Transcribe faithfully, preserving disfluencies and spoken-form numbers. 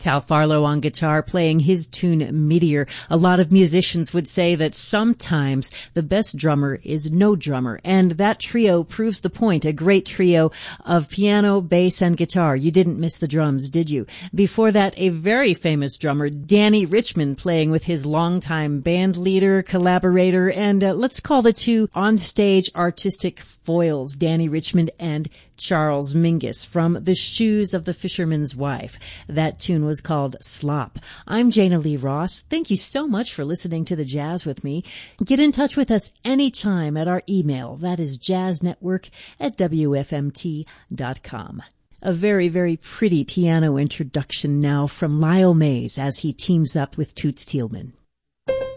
Tal Farlow on guitar playing his tune Meteor. A lot of musicians would say that sometimes the best drummer is no drummer, and that trio proves the point. A great trio of piano, bass, and guitar. You didn't miss the drums, did you? Before that, a very famous drummer, Danny Richmond, playing with his longtime band leader, collaborator, and uh, let's call the two on-stage artistic foils, Danny Richmond and Charles Mingus, from The Shoes of the Fisherman's Wife. That tune was called Slop. I'm Jana Lee Ross. Thank you so much for listening to the jazz with me. Get in touch with us anytime at our email. That is jazznetwork at W F M T dot com. A very, very pretty piano introduction now from Lyle Mays as he teams up with Toots Thielman.